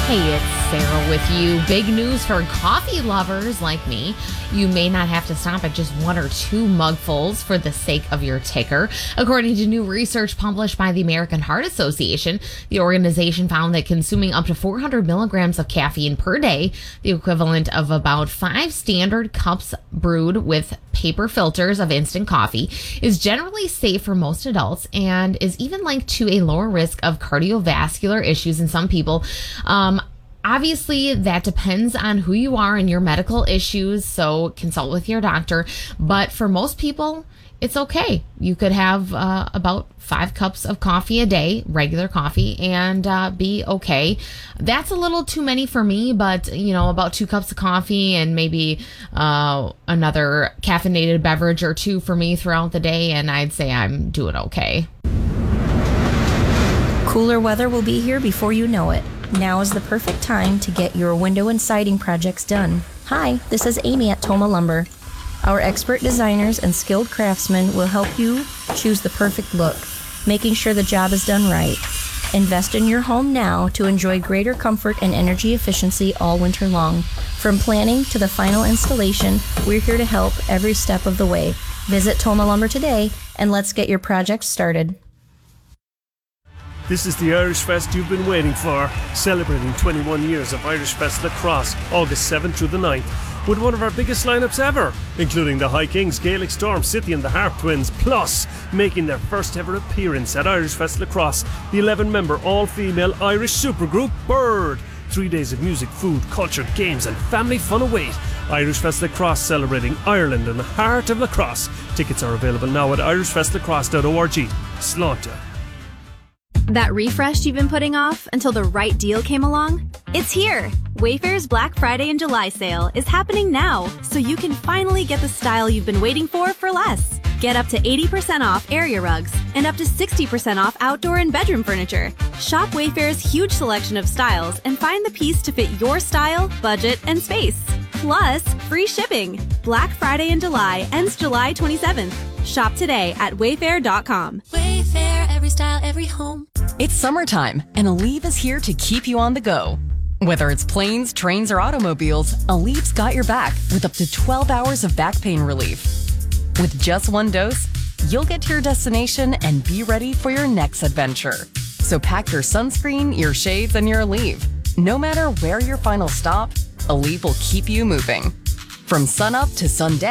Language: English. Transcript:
Hey, it's Sarah with you. Big news for coffee lovers like me. You may not have to stop at just one or two mugfuls for the sake of your ticker. According to new research published by the American Heart Association, the organization found that consuming up to 400 milligrams of caffeine per day, the equivalent of about 5 standard cups brewed with paper filters of instant coffee, is generally safe for most adults and is even linked to a lower risk of cardiovascular issues in some people. Obviously, that depends on who you are and your medical issues, so consult with your doctor. But for most people, it's okay. You could have about 5 cups of coffee a day, regular coffee, and be okay. That's a little too many for me, but, about 2 cups of coffee and maybe another caffeinated beverage or two for me throughout the day, and I'd say I'm doing okay. Cooler weather will be here before you know it. Now is the perfect time to get your window and siding projects done. Hi, this is Amy at Toma Lumber. Our expert designers and skilled craftsmen will help you choose the perfect look, making sure the job is done right. Invest in your home now to enjoy greater comfort and energy efficiency all winter long. From planning to the final installation, we're here to help every step of the way. Visit Toma Lumber today and let's get your project started. This is the Irish Fest you've been waiting for, celebrating 21 years of Irish Fest Lacrosse, August 7th through the 9th, with one of our biggest lineups ever, including the High Kings, Gaelic Storm, City and the Harp Twins, plus making their first ever appearance at Irish Fest Lacrosse, the 11-member all-female Irish supergroup Bird. 3 days of music, food, culture, games and family fun await. Irish Fest Lacrosse, celebrating Ireland and the heart of lacrosse. Tickets are available now at irishfestlacrosse.org. Slánta. That refresh you've been putting off until the right deal came along? It's here! Wayfair's Black Friday and July sale is happening now, so you can finally get the style you've been waiting for less. Get up to 80% off area rugs and up to 60% off outdoor and bedroom furniture. Shop Wayfair's huge selection of styles and find the piece to fit your style, budget, and space. Plus, free shipping. Black Friday in July ends July 27th. Shop today at wayfair.com. Wayfair, every style, every home. It's summertime, and Aleve is here to keep you on the go. Whether it's planes, trains, or automobiles, Aleve's got your back with up to 12 hours of back pain relief. With just one dose, you'll get to your destination and be ready for your next adventure. So pack your sunscreen, your shades, and your Aleve. No matter where your final stop, Aleve will keep you moving. From sunup to sundown,